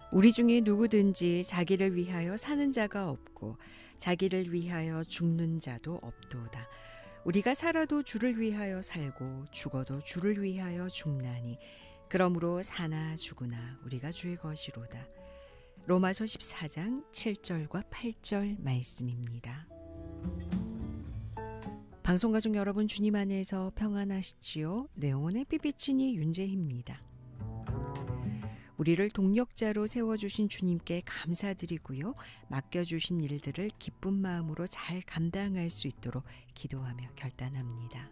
우리 중에 누구든지 자기를 위하여 사는 자가 없고 자기를 위하여 죽는 자도 없도다. 우리가 살아도 주를 위하여 살고 죽어도 주를 위하여 죽나니 그러므로 사나 죽으나 우리가 주의 것이로다. 로마서 14장 7절과 8절 말씀입니다. 방송가족 여러분, 주님 안에서 평안하시지요? 네, 영혼의 삐삐친이 윤재희입니다. 우리를 동력자로 세워주신 주님께 감사드리고요. 맡겨주신 일들을 기쁜 마음으로 잘 감당할 수 있도록 기도하며 결단합니다.